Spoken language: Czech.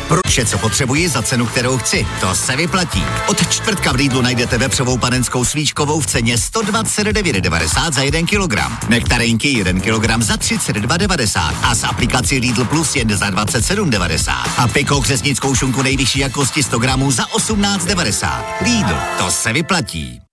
Vše, co potřebuji za cenu, kterou chci. To se vyplatí. Od čtvrtka v Lidlu najdete vepřovou panenskou svíčkovou v ceně 129,90 za 1 kilogram. Nektarinky 1 kilogram za 32,90 a z aplikaci Lidl Plus jen za 27,90. A Piko křesnickou šunku nejvyšší jakosti 100 gramů za 18,90. Lidl, to se vyplatí.